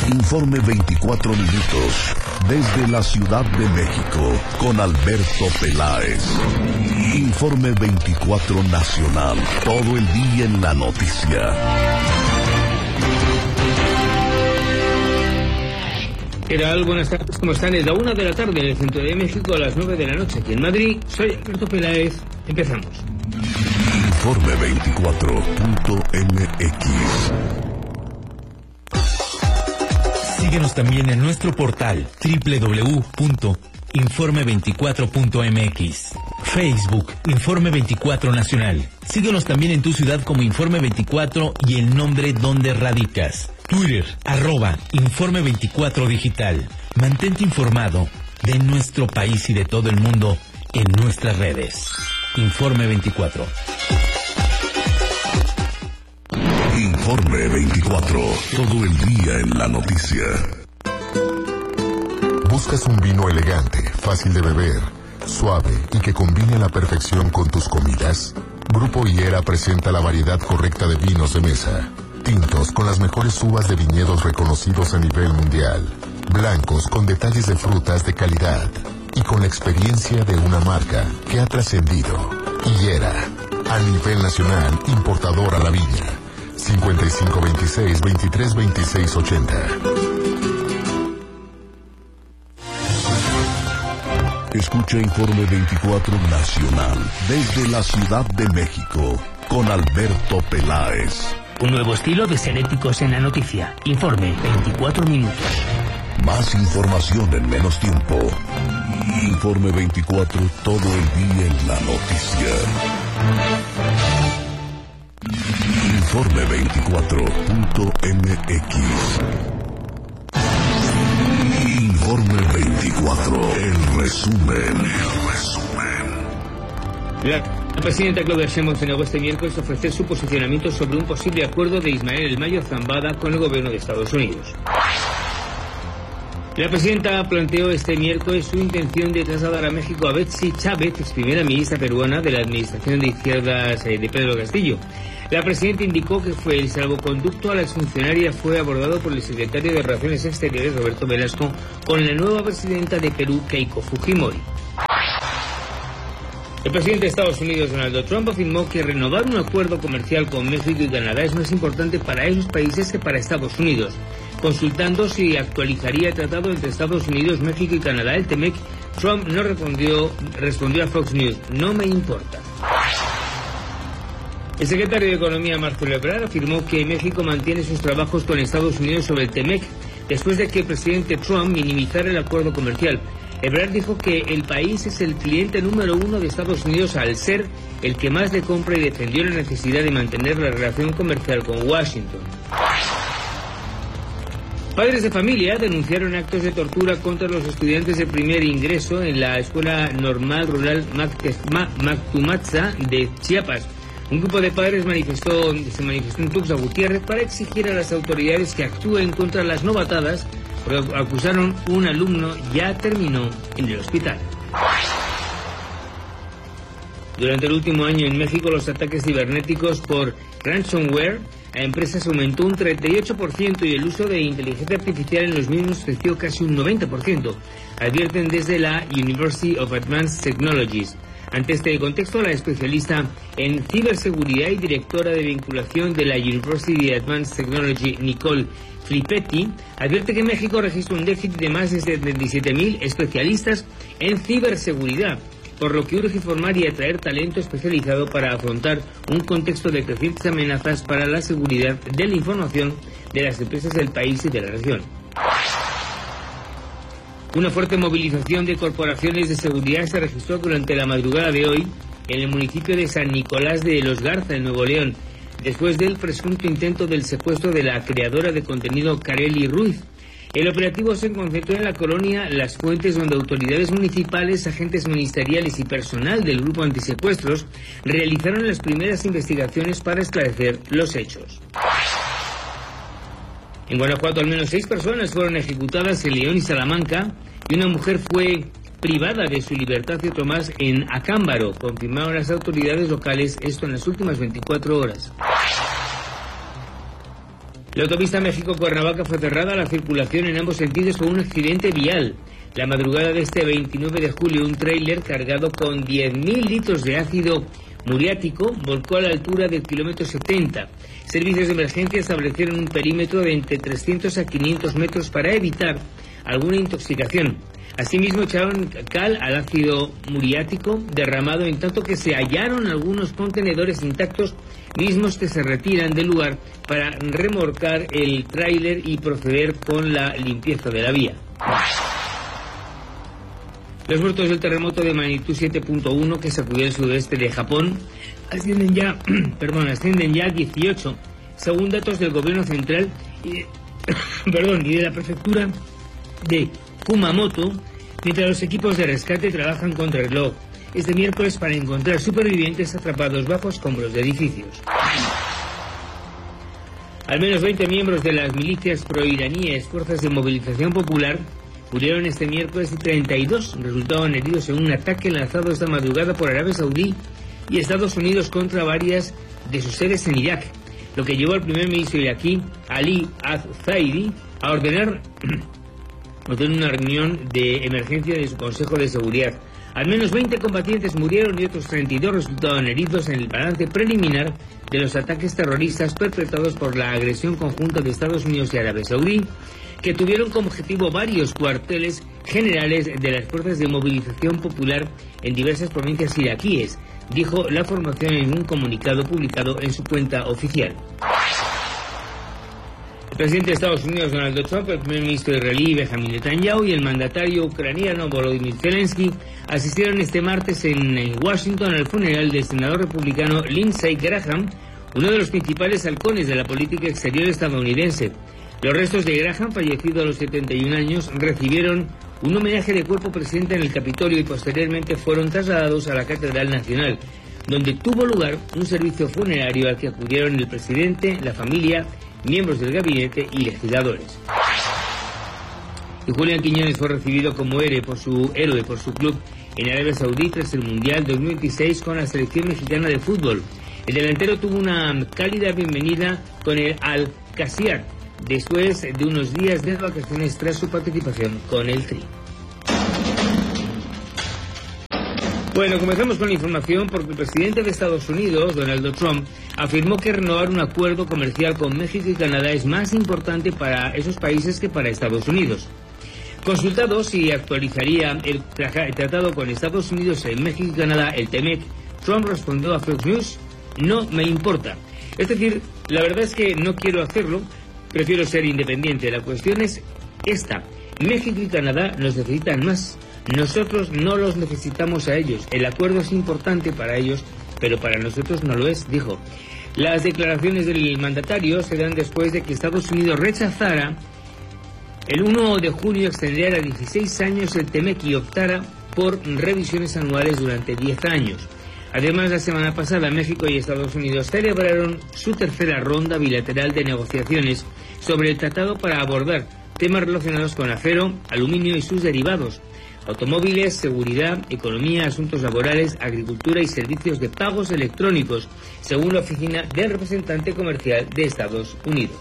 Informe 24 minutos desde la Ciudad de México con Alberto Peláez. Informe 24 nacional, todo el día en la noticia. ¿Qué tal? Buenas tardes, ¿cómo están? Es la 1 de la tarde en el centro de México, a las 9 de la noche aquí en Madrid. Soy Alberto Peláez. Empezamos. Informe 24.mx. Síguenos también en nuestro portal www.informe24.mx. Facebook, Informe 24 Nacional. Síguenos también en tu ciudad como Informe 24 y el nombre donde radicas. Twitter, @Informe 24 Digital. Mantente informado de nuestro país y de todo el mundo en nuestras redes. Informe 24. Informe 24, todo el día en la noticia. ¿Buscas un vino elegante, fácil de beber, suave y que combine a la perfección con tus comidas? Grupo Higuera presenta la variedad correcta de vinos de mesa. Tintos con las mejores uvas de viñedos reconocidos a nivel mundial. Blancos con detalles de frutas de calidad. Y con la experiencia de una marca que ha trascendido. Higuera, a nivel nacional, importador a la viña. 5526-232680. Escucha Informe 24 Nacional desde la Ciudad de México con Alberto Peláez. Un nuevo estilo de ser éticos en la noticia. Informe 24 minutos. Más información en menos tiempo. Informe 24, todo el día en la noticia. Informe 24.mx. Informe 24, el resumen. La presidenta Claudia Sheinbaum se negó este miércoles a ofrecer su posicionamiento sobre un posible acuerdo de Ismael El Mayo Zambada con el gobierno de Estados Unidos. La presidenta planteó este miércoles su intención de trasladar a México a Betsy Chávez, ex primera ministra peruana de la administración de izquierdas de Pedro Castillo. La presidenta indicó que el salvoconducto a la exfuncionaria fue abordado por el secretario de Relaciones Exteriores, Roberto Velasco, con la nueva presidenta de Perú, Keiko Fujimori. El presidente de Estados Unidos, Donald Trump, afirmó que renovar un acuerdo comercial con México y Canadá es más importante para esos países que para Estados Unidos. Consultando si actualizaría el tratado entre Estados Unidos, México y Canadá, el TEMEC, Trump no respondió a Fox News: no me importa. El secretario de Economía, Marcelo Ebrard, afirmó que México mantiene sus trabajos con Estados Unidos sobre el TEMEC después de que el presidente Trump minimizara el acuerdo comercial. Ebrard dijo que el país es el cliente número 1 de Estados Unidos al ser el que más le compra y defendió la necesidad de mantener la relación comercial con Washington. Padres de familia denunciaron actos de tortura contra los estudiantes de primer ingreso en la Escuela Normal Rural Mactumatza de Chiapas. Un grupo de padres se manifestó en Tuxtla Gutiérrez para exigir a las autoridades que actúen contra las novatadas, porque acusaron un alumno ya terminó en el hospital. Durante el último año en México, los ataques cibernéticos por ransomware a empresas aumentó un 38% y el uso de inteligencia artificial en los mismos creció casi un 90%, advierten desde la University of Advanced Technologies. Ante este contexto, la especialista en ciberseguridad y directora de vinculación de la University of Advanced Technology, Nicole Flippetti, advierte que México registra un déficit de más de 77.000 especialistas en ciberseguridad, por lo que urge formar y atraer talento especializado para afrontar un contexto de crecientes amenazas para la seguridad de la información de las empresas del país y de la región. Una fuerte movilización de corporaciones de seguridad se registró durante la madrugada de hoy en el municipio de San Nicolás de los Garza, en Nuevo León, después del presunto intento del secuestro de la creadora de contenido Kareli Ruiz. El operativo se concentró en la colonia Las Fuentes, donde autoridades municipales, agentes ministeriales y personal del grupo antisecuestros realizaron las primeras investigaciones para esclarecer los hechos. En Guanajuato, al menos 6 personas fueron ejecutadas en León y Salamanca, y una mujer fue privada de su libertad y otro más en Acámbaro, confirmaron las autoridades locales, esto en las últimas 24 horas. La autopista México-Cuernavaca fue cerrada a la circulación en ambos sentidos por un accidente vial. La madrugada de este 29 de julio, un tráiler cargado con 10.000 litros de ácido muriático volcó a la altura del kilómetro 70. Servicios de emergencia establecieron un perímetro de entre 300 a 500 metros para evitar alguna intoxicación. Asimismo, echaron cal al ácido muriático derramado, en tanto que se hallaron algunos contenedores intactos, mismos que se retiran del lugar para remolcar el tráiler y proceder con la limpieza de la vía. Los muertos del terremoto de magnitud 7.1 que sacudió el sudeste de Japón ascienden ya a 18, según datos del gobierno central y de la prefectura de Kumamoto, mientras los equipos de rescate trabajan contra el reloj este miércoles para encontrar supervivientes atrapados bajo escombros de edificios. Al menos 20 miembros de las milicias proiraníes Fuerzas de Movilización Popular murieron este miércoles y 32 resultaron heridos en un ataque lanzado esta madrugada por Arabia Saudí y Estados Unidos contra varias de sus sedes en Irak, lo que llevó al primer ministro iraquí, Ali al-Zaidi, a ordenar una reunión de emergencia de su Consejo de Seguridad. Al menos 20 combatientes murieron y otros 32 resultaron heridos en el balance preliminar de los ataques terroristas perpetrados por la agresión conjunta de Estados Unidos y Arabia Saudí, que tuvieron como objetivo varios cuarteles generales de las Fuerzas de Movilización Popular en diversas provincias iraquíes, dijo la formación en un comunicado publicado en su cuenta oficial. El presidente de Estados Unidos, Donald Trump, el primer ministro israelí, Benjamin Netanyahu, y el mandatario ucraniano, Volodymyr Zelensky, asistieron este martes en Washington al funeral del senador republicano Lindsey Graham, uno de los principales halcones de la política exterior estadounidense. Los restos de Graham, fallecido a los 71 años, recibieron un homenaje de cuerpo presente en el Capitolio y posteriormente fueron trasladados a la Catedral Nacional, donde tuvo lugar un servicio funerario al que acudieron el presidente, la familia, miembros del gabinete y legisladores. Y Julián Quiñones fue recibido como héroe por su club en Arabia Saudí tras el Mundial 2026 con la selección mexicana de fútbol. El delantero tuvo una cálida bienvenida con el Al-Qasiyah después de unos días de vacaciones tras su participación con el Tri. Bueno, comenzamos con la información porque el presidente de Estados Unidos, Donald Trump, afirmó que renovar un acuerdo comercial con México y Canadá es más importante para esos países que para Estados Unidos. Consultado si actualizaría el tratado con Estados Unidos en México y Canadá, el TEMEC, Trump respondió a Fox News: no me importa. Es decir, la verdad es que no quiero hacerlo, prefiero ser independiente. La cuestión es esta: México y Canadá nos necesitan más. Nosotros no los necesitamos a ellos. El acuerdo es importante para ellos, pero para nosotros no lo es, dijo. Las declaraciones del mandatario se dan después de que Estados Unidos rechazara el 1 de junio extender a 16 años el TEMEC y optara por revisiones anuales durante 10 años. Además, la semana pasada México y Estados Unidos celebraron su tercera ronda bilateral de negociaciones sobre el tratado para abordar temas relacionados con acero, aluminio y sus derivados, automóviles, seguridad, economía, asuntos laborales, agricultura y servicios de pagos electrónicos, según la oficina del representante comercial de Estados Unidos.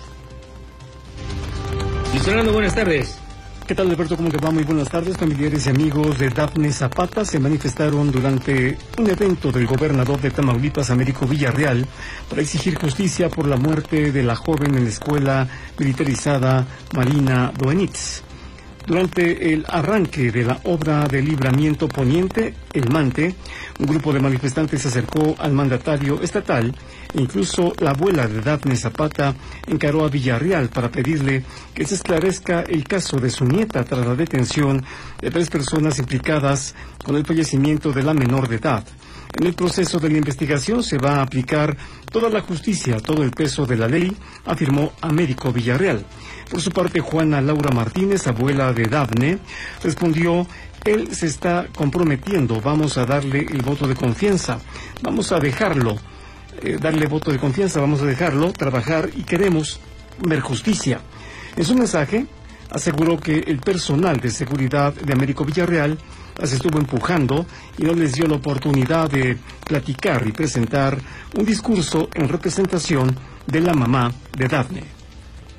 Luis Fernando, buenas tardes. ¿Qué tal, Alberto? ¿Cómo te va? Muy buenas tardes. Familiares y amigos de Dafne Zapata se manifestaron durante un evento del gobernador de Tamaulipas, Américo Villarreal, para exigir justicia por la muerte de la joven en la escuela militarizada Marina Doenitz. Durante el arranque de la obra de libramiento poniente, El Mante, un grupo de manifestantes se acercó al mandatario estatal e incluso la abuela de Dafne Zapata encaró a Villarreal para pedirle que se esclarezca el caso de su nieta tras la detención de 3 personas implicadas con el fallecimiento de la menor de edad. En el proceso de la investigación se va a aplicar toda la justicia, todo el peso de la ley, afirmó Américo Villarreal. Por su parte, Juana Laura Martínez, abuela de Dafne, respondió: él se está comprometiendo, vamos a darle el voto de confianza, vamos a dejarlo, darle voto de confianza, vamos a dejarlo trabajar y queremos ver justicia. En su mensaje, aseguró que el personal de seguridad de Américo Villarreal las estuvo empujando y no les dio la oportunidad de platicar y presentar un discurso en representación de la mamá de Dafne.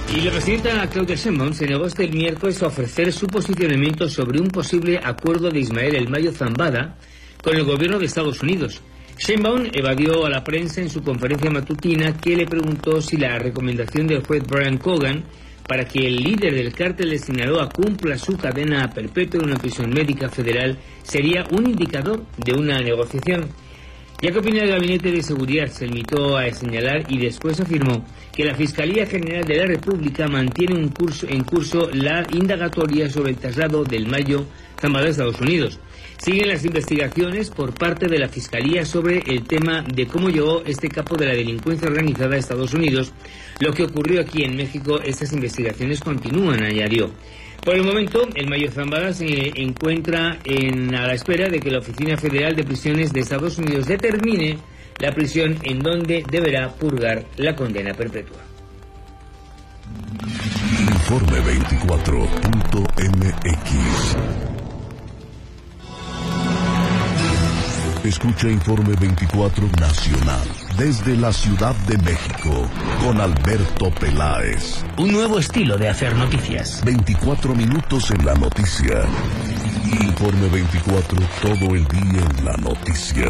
Y la presidenta Claudia Sheinbaum se negó este miércoles a ofrecer su posicionamiento sobre un posible acuerdo de Ismael El Mayo Zambada con el gobierno de Estados Unidos. Sheinbaum evadió a la prensa en su conferencia matutina que le preguntó si la recomendación del juez Brian Cogan para que el líder del cártel de Sinaloa cumpla su cadena perpetua en una prisión médica federal sería un indicador de una negociación. Ya que opina el Gabinete de Seguridad, se limitó a señalar y después afirmó que la Fiscalía General de la República mantiene en curso la indagatoria sobre el traslado del Mayo Zambada a Estados Unidos. Siguen las investigaciones por parte de la Fiscalía sobre el tema de cómo llegó este capo de la delincuencia organizada a Estados Unidos. Lo que ocurrió aquí en México, estas investigaciones continúan, añadió. Por el momento, el Mayo Zambada se encuentra a la espera de que la Oficina Federal de Prisiones de Estados Unidos determine la prisión en donde deberá purgar la condena perpetua. Informe 24.mx. Escucha Informe 24 Nacional desde la Ciudad de México con Alberto Peláez. Un nuevo estilo de hacer noticias. 24 minutos en la noticia. Informe 24 todo el día en la noticia.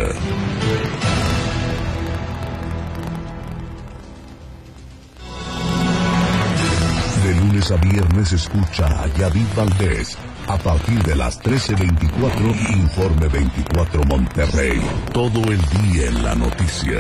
De lunes a viernes escucha a Yadid Valdés. A partir de las 13:24, Informe 24 Monterrey. Todo el día en la noticia.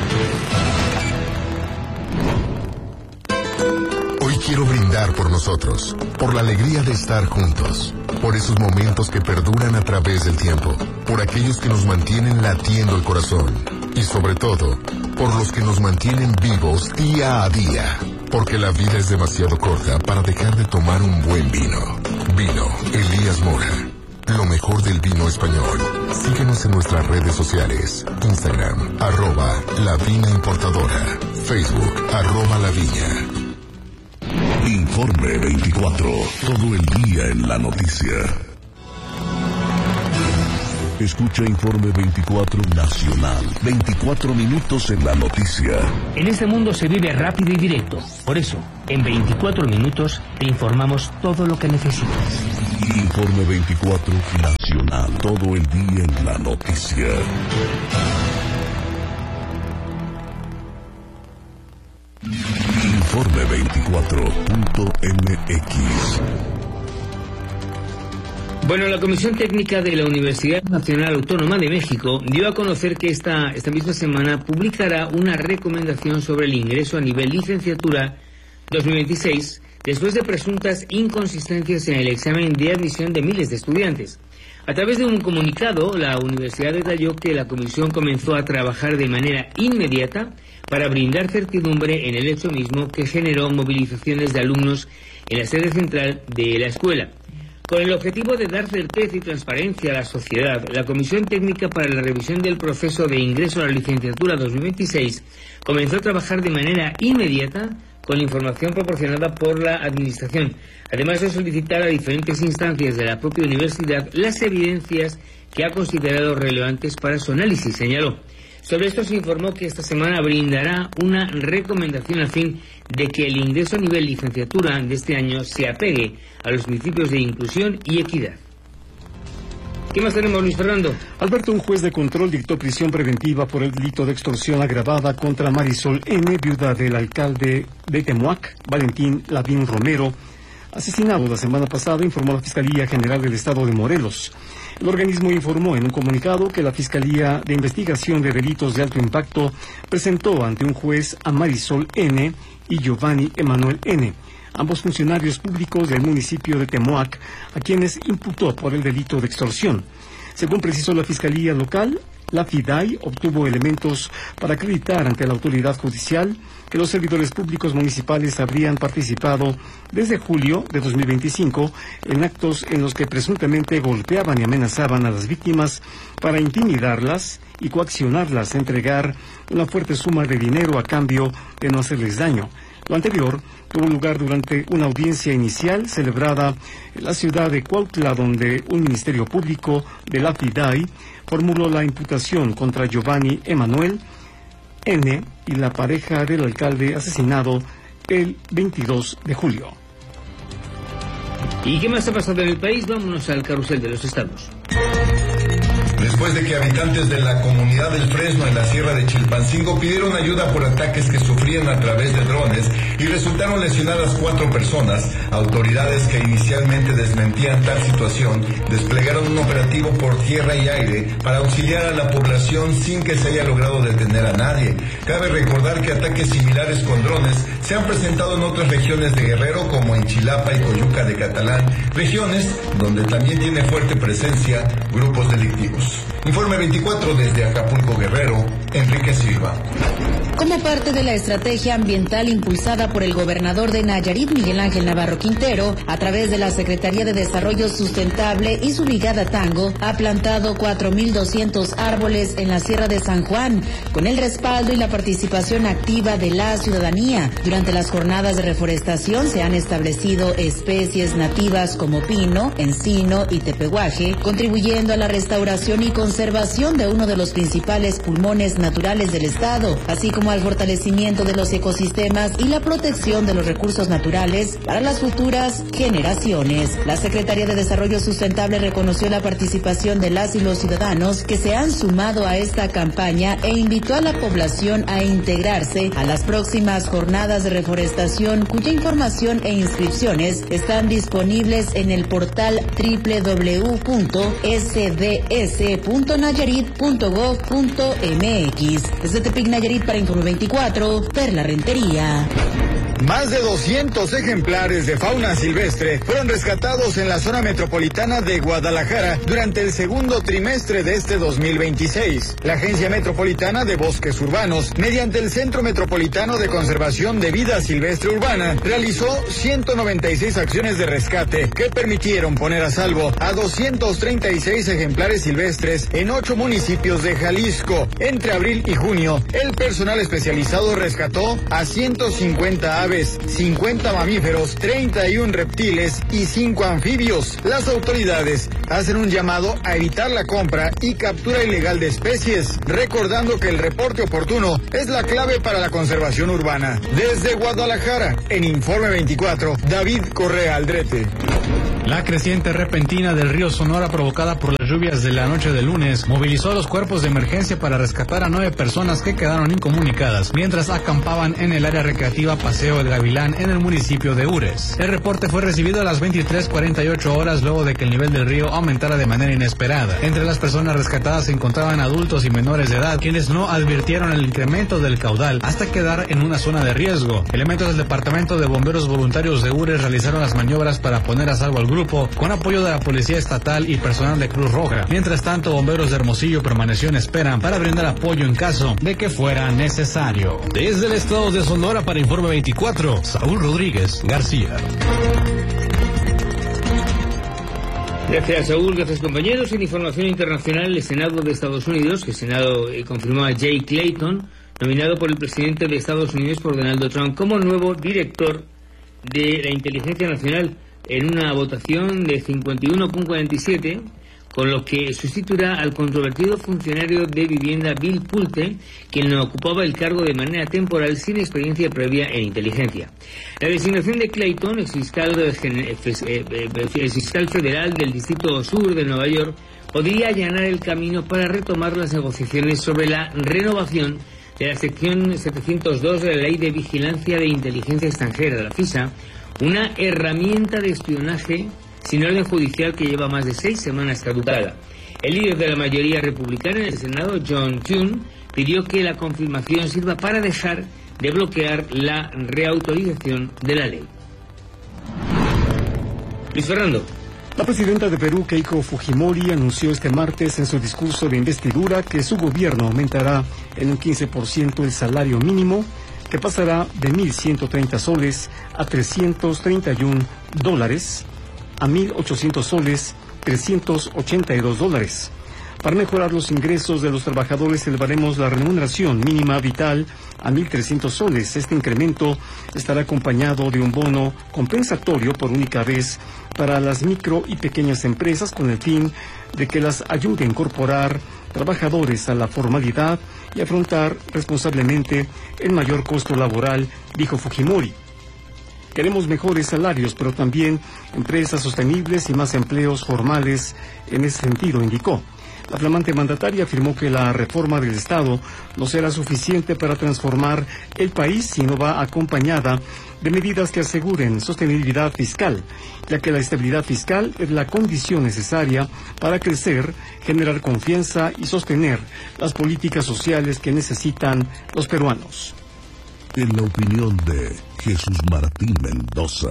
Hoy quiero brindar por nosotros, por la alegría de estar juntos, por esos momentos que perduran a través del tiempo, por aquellos que nos mantienen latiendo el corazón y sobre todo, por los que nos mantienen vivos día a día. Porque la vida es demasiado corta para dejar de tomar un buen vino. Vino Elías Mora. Lo mejor del vino español. Síguenos en nuestras redes sociales. Instagram, @La Viña Importadora. Facebook, @La Viña. Informe 24. Todo el día en la noticia. Escucha Informe 24 Nacional. 24 minutos en la noticia. En este mundo se vive rápido y directo. Por eso, en 24 minutos te informamos todo lo que necesitas. Informe 24 Nacional. Todo el día en la noticia. Informe 24.mx. Bueno, la Comisión Técnica de la Universidad Nacional Autónoma de México dio a conocer que esta misma semana publicará una recomendación sobre el ingreso a nivel licenciatura 2026 después de presuntas inconsistencias en el examen de admisión de miles de estudiantes. A través de un comunicado, la universidad detalló que la comisión comenzó a trabajar de manera inmediata para brindar certidumbre en el hecho mismo que generó movilizaciones de alumnos en la sede central de la escuela. Con el objetivo de dar certeza y transparencia a la sociedad, la Comisión Técnica para la Revisión del Proceso de Ingreso a la Licenciatura 2026 comenzó a trabajar de manera inmediata con la información proporcionada por la Administración, además de solicitar a diferentes instancias de la propia universidad las evidencias que ha considerado relevantes para su análisis, señaló. Sobre esto se informó que esta semana brindará una recomendación a fin de que el ingreso a nivel licenciatura de este año se apegue a los principios de inclusión y equidad. ¿Qué más tenemos, Luis Fernando? Alberto, un juez de control dictó prisión preventiva por el delito de extorsión agravada contra Marisol N., viuda del alcalde de Temuac, Valentín Lavín Romero, asesinado la semana pasada, informó la Fiscalía General del Estado de Morelos. El organismo informó en un comunicado que la Fiscalía de Investigación de Delitos de Alto Impacto presentó ante un juez a Marisol N. y Giovanni Emanuel N., ambos funcionarios públicos del municipio de Temuac, a quienes imputó por el delito de extorsión. Según precisó la Fiscalía Local, la FIDAI obtuvo elementos para acreditar ante la autoridad judicial que los servidores públicos municipales habrían participado desde julio de 2025 en actos en los que presuntamente golpeaban y amenazaban a las víctimas para intimidarlas y coaccionarlas a entregar una fuerte suma de dinero a cambio de no hacerles daño. Lo anterior tuvo lugar durante una audiencia inicial celebrada en la ciudad de Cuautla, donde un ministerio público de la FIDAI formuló la imputación contra Giovanni Emanuel N. y la pareja del alcalde asesinado el 22 de julio. ¿Y qué más ha pasado en el país? Vámonos al carrusel de los estados. Después de que habitantes de la comunidad del Fresno en la Sierra de Chilpancingo pidieron ayuda por ataques que sufrían a través de drones y resultaron lesionadas 4 personas, autoridades que inicialmente desmentían tal situación desplegaron un operativo por tierra y aire para auxiliar a la población sin que se haya logrado detener a nadie. Cabe recordar que ataques similares con drones se han presentado en otras regiones de Guerrero como en Chilapa y Coyuca de Catalán, regiones donde también tiene fuerte presencia grupos delictivos. Informe 24 desde Acapulco, Guerrero, Enrique Silva. Como parte de la estrategia ambiental impulsada por el gobernador de Nayarit, Miguel Ángel Navarro Quintero, a través de la Secretaría de Desarrollo Sustentable y su Brigada Tango, ha plantado 4,200 árboles en la Sierra de San Juan, con el respaldo y la participación activa de la ciudadanía. Durante las jornadas de reforestación se han establecido especies nativas como pino, encino y tepehuaje, contribuyendo a la restauración y conservación de uno de los principales pulmones naturales del estado, así como al fortalecimiento de los ecosistemas y la protección de los recursos naturales para las futuras generaciones. La Secretaría de Desarrollo Sustentable reconoció la participación de las y los ciudadanos que se han sumado a esta campaña e invitó a la población a integrarse a las próximas jornadas de reforestación, cuya información e inscripciones están disponibles en el portal www.sds.nayarit.gov.mx. Desde Tepic, Nayarit, para Informe 24, Perla Rentería. Más de 200 ejemplares de fauna silvestre fueron rescatados en la zona metropolitana de Guadalajara durante el segundo trimestre de este 2026. La Agencia Metropolitana de Bosques Urbanos, mediante el Centro Metropolitano de Conservación de Vida Silvestre Urbana, realizó 196 acciones de rescate que permitieron poner a salvo a 236 ejemplares silvestres en 8 municipios de Jalisco. Entre abril y junio, el personal especializado rescató a 150 aves, 50 mamíferos, 31 reptiles y 5 anfibios. Las autoridades hacen un llamado a evitar la compra y captura ilegal de especies, recordando que el reporte oportuno es la clave para la conservación urbana. Desde Guadalajara, en Informe 24, David Correa Aldrete. La creciente repentina del río Sonora provocada por las lluvias de la noche del lunes movilizó a los cuerpos de emergencia para rescatar a 9 personas que quedaron incomunicadas mientras acampaban en el área recreativa Paseo El Gavilán en el municipio de Ures. El reporte fue recibido a las 23:48 horas luego de que el nivel del río aumentara de manera inesperada. Entre las personas rescatadas se encontraban adultos y menores de edad, quienes no advirtieron el incremento del caudal hasta quedar en una zona de riesgo. Elementos del Departamento de Bomberos Voluntarios de Ures realizaron las maniobras para poner a salvo al grupo con apoyo de la Policía Estatal y personal de Cruz Roja. Mientras tanto, Bomberos de Hermosillo permaneció en espera para brindar apoyo en caso de que fuera necesario. Desde el estado de Sonora para Informe 24, Saúl Rodríguez García. Gracias, Saúl. Gracias, compañeros. En información internacional, el Senado de Estados Unidos, el Senado confirmó a Jay Clayton, nominado por el presidente de Estados Unidos, por Donald Trump, como nuevo director de la Inteligencia Nacional, en una votación de 51,47, con lo que sustituirá al controvertido funcionario de vivienda Bill Pulte, quien no ocupaba el cargo de manera temporal sin experiencia previa en inteligencia. La designación de Clayton, exfiscal federal del Distrito Sur de Nueva York, podría allanar el camino para retomar las negociaciones sobre la renovación de la sección 702 de la Ley de Vigilancia de Inteligencia Extranjera, de la FISA, una herramienta de espionaje sin orden judicial que lleva más de 6 semanas caducada. El líder de la mayoría republicana en el Senado, John Thune, pidió que la confirmación sirva para dejar de bloquear la reautorización de la ley. Luis Fernando. La presidenta de Perú, Keiko Fujimori, anunció este martes en su discurso de investidura que su gobierno aumentará en un 15% el salario mínimo, que pasará de 1.130 soles a 331 dólares, a 1.800 soles, 382 dólares. Para mejorar los ingresos de los trabajadores, elevaremos la remuneración mínima vital a 1.300 soles. Este incremento estará acompañado de un bono compensatorio por única vez para las micro y pequeñas empresas, con el fin de que las ayude a incorporar trabajadores a la formalidad y afrontar responsablemente el mayor costo laboral, dijo Fujimori. Queremos mejores salarios, pero también empresas sostenibles y más empleos formales en ese sentido, indicó. La flamante mandataria afirmó que la reforma del Estado no será suficiente para transformar el país, sino va acompañada de medidas que aseguren sostenibilidad fiscal, ya que la estabilidad fiscal es la condición necesaria para crecer, generar confianza y sostener las políticas sociales que necesitan los peruanos. En la opinión de Jesús Martín Mendoza.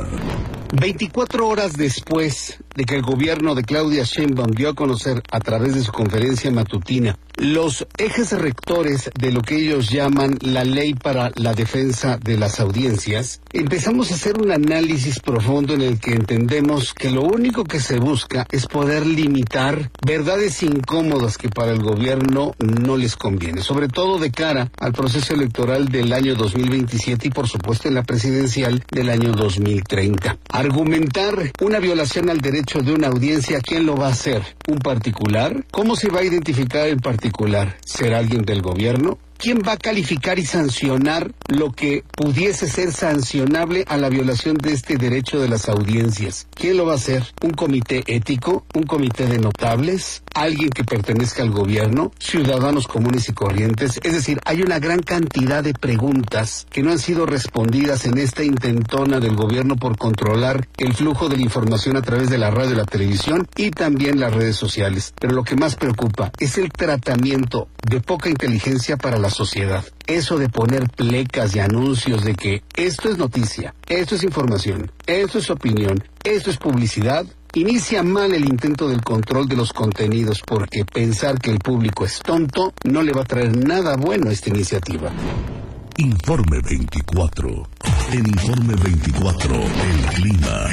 24 horas después de que el gobierno de Claudia Sheinbaum dio a conocer a través de su conferencia matutina los ejes rectores de lo que ellos llaman la ley para la defensa de las audiencias, empezamos a hacer un análisis profundo en el que entendemos que lo único que se busca es poder limitar verdades incómodas que para el gobierno no les conviene, sobre todo de cara al proceso electoral del año 2027 y por supuesto en la presidencial del año 2030. Argumentar una violación al derecho de una audiencia, ¿quién lo va a hacer? ¿Un particular? ¿Cómo se va a identificar el particular? ¿Será alguien del gobierno? ¿Quién va a calificar y sancionar lo que pudiese ser sancionable a la violación de este derecho de las audiencias? ¿Quién lo va a hacer? ¿Un comité ético? ¿Un comité de notables? ¿Alguien que pertenezca al gobierno? ¿Ciudadanos comunes y corrientes? Es decir, hay una gran cantidad de preguntas que no han sido respondidas en esta intentona del gobierno por controlar el flujo de la información a través de la radio y la televisión y también las redes sociales. Pero lo que más preocupa es el tratamiento de poca inteligencia para la sociedad. Eso de poner plecas y anuncios de que esto es noticia, esto es información, esto es opinión, esto es publicidad, inicia mal el intento del control de los contenidos, porque pensar que el público es tonto no le va a traer nada bueno a esta iniciativa. Informe 24. En Informe 24, el clima.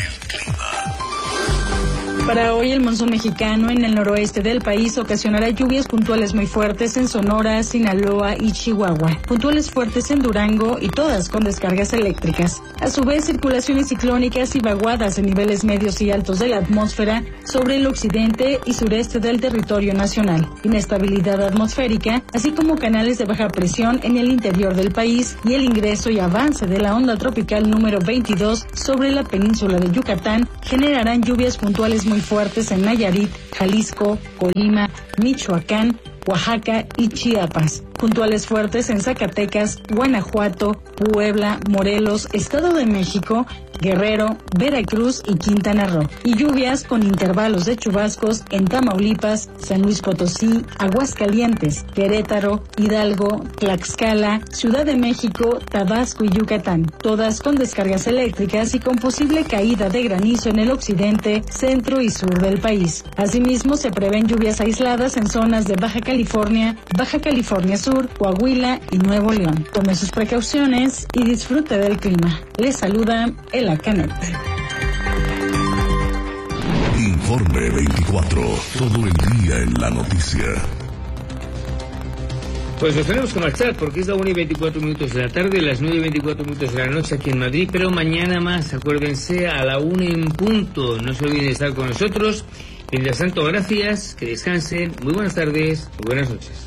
Para hoy, el monzón mexicano en el noroeste del país ocasionará lluvias puntuales muy fuertes en Sonora, Sinaloa y Chihuahua. Puntuales fuertes en Durango y todas con descargas eléctricas. A su vez, circulaciones ciclónicas y vaguadas en niveles medios y altos de la atmósfera sobre el occidente y sureste del territorio nacional. Inestabilidad atmosférica, así como canales de baja presión en el interior del país y el ingreso y avance de la onda tropical número 22 sobre la península de Yucatán generarán lluvias puntuales muy fuertes en Nayarit, Jalisco, Colima, Michoacán, Oaxaca y Chiapas. Puntuales fuertes en Zacatecas, Guanajuato, Puebla, Morelos, Estado de México, Guerrero, Veracruz y Quintana Roo. Y lluvias con intervalos de chubascos en Tamaulipas, San Luis Potosí, Aguascalientes, Querétaro, Hidalgo, Tlaxcala, Ciudad de México, Tabasco y Yucatán. Todas con descargas eléctricas y con posible caída de granizo en el occidente, centro y sur del país. Asimismo, se prevén lluvias aisladas en zonas de Baja California Sur, Coahuila y Nuevo León. Tome sus precauciones y disfrute del clima. Les saluda Ela Canet. Informe 24. Todo el día en la noticia. Pues nos tenemos que marchar porque es la 1:24 de la tarde, las 9:24 de la noche aquí en Madrid, pero mañana más, acuérdense, a la 1 en punto. No se olviden de estar con nosotros. Mientras tanto, gracias, que descansen, muy buenas tardes, muy buenas noches.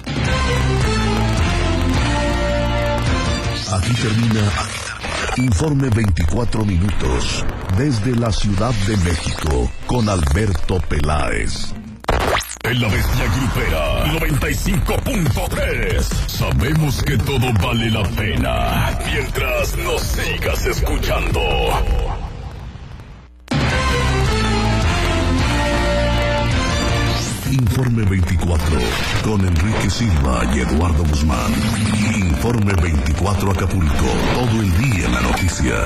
Aquí termina Informe 24 minutos desde la Ciudad de México con Alberto Peláez. En la Bestia Grupera 95.3 sabemos que todo vale la pena mientras nos sigas escuchando. Informe 24 con Enrique Silva y Eduardo Guzmán. Informe 24 Acapulco, todo el día en la noticia.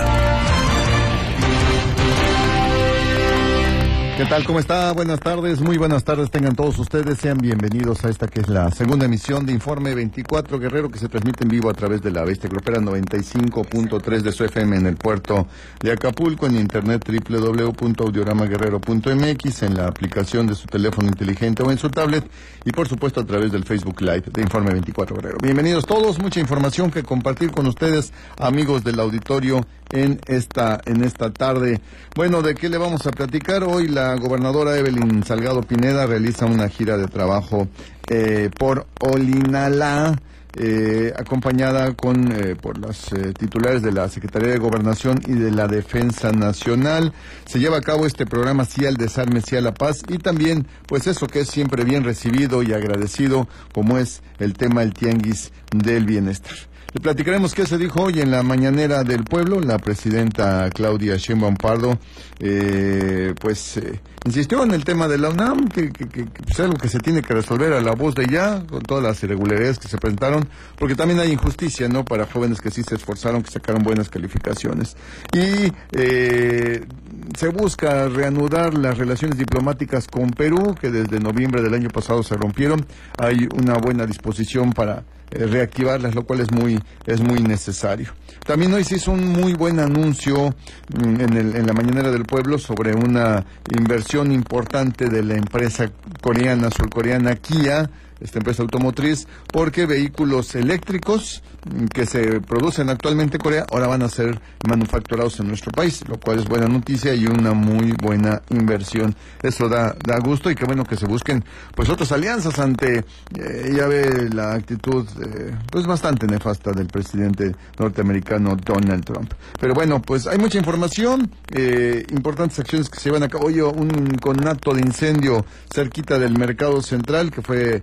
¿Qué tal? ¿Cómo está? Buenas tardes, muy buenas tardes tengan todos ustedes, sean bienvenidos a esta que es la segunda emisión de Informe 24 Guerrero, que se transmite en vivo a través de la Bestia Grupera 95.3 de su FM en el puerto de Acapulco, en internet www.audioramaguerrero.mx, en la aplicación de su teléfono inteligente o en su tablet y por supuesto a través del Facebook Live de Informe 24 Guerrero. Bienvenidos todos, mucha información que compartir con ustedes, amigos del auditorio, en esta tarde. Bueno, ¿de qué le vamos a platicar? Hoy la gobernadora Evelyn Salgado Pineda realiza una gira de trabajo por Olinalá, acompañada por las titulares de la Secretaría de Gobernación y de la Defensa Nacional. Se lleva a cabo este programa Sí al Desarme, Sí a la Paz, y también, pues eso que es siempre bien recibido y agradecido, como es el tema del Tianguis del Bienestar. Le platicaremos qué se dijo hoy en la mañanera del pueblo. La presidenta Claudia Sheinbaum Pardo, insistió en el tema de la UNAM, que es algo que se tiene que resolver a la voz de ya, con todas las irregularidades que se presentaron, porque también hay injusticia, ¿no?, para jóvenes que sí se esforzaron, que sacaron buenas calificaciones. Y se busca reanudar las relaciones diplomáticas con Perú, que desde noviembre del año pasado se rompieron. Hay una buena disposición para reactivarlas, lo cual es muy necesario. También hoy se hizo un muy buen anuncio en la mañanera del pueblo sobre una inversión importante de la empresa surcoreana Kia, esta empresa automotriz, porque vehículos eléctricos que se producen actualmente en Corea ahora van a ser manufacturados en nuestro país, lo cual es buena noticia y una muy buena inversión. Eso da gusto, y qué bueno que se busquen pues otras alianzas ante ya ve la actitud pues bastante nefasta del presidente norteamericano Donald Trump. Pero bueno, pues hay mucha información, importantes acciones que se llevan a cabo. Hoy un conato de incendio cerquita del Mercado Central que fue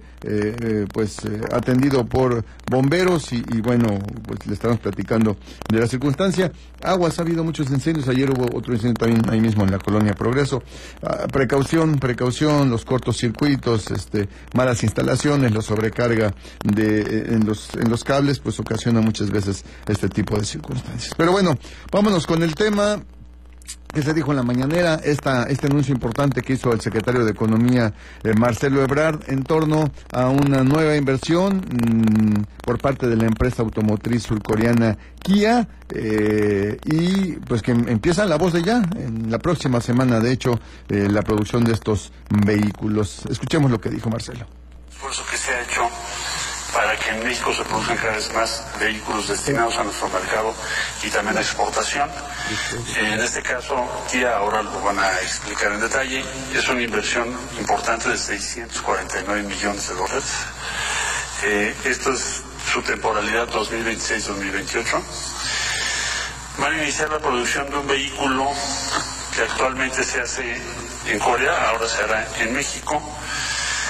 atendido por bomberos y bueno, pues le estamos platicando de la circunstancia. Aguas, ha habido muchos incendios. Ayer hubo otro incendio también ahí mismo en la colonia Progreso. Precaución, los cortocircuitos, malas instalaciones, la sobrecarga en los cables, pues ocasiona muchas veces este tipo de circunstancias. Pero bueno, vámonos con el tema que se dijo en la mañanera, este anuncio importante que hizo el secretario de Economía, Marcelo Ebrard, en torno a una nueva inversión por parte de la empresa automotriz surcoreana Kia, y pues que empieza la voz de ya, en la próxima semana, de hecho, la producción de estos vehículos. Escuchemos lo que dijo Marcelo. Esfuerzo que se ha hecho para que en México se produzcan cada vez más vehículos destinados a nuestro mercado y también a exportación. En este caso, Kia, ahora lo van a explicar en detalle, es una inversión importante de $649 millones. Esto es su temporalidad 2026-2028. Van a iniciar la producción de un vehículo que actualmente se hace en Corea, ahora se hará en México,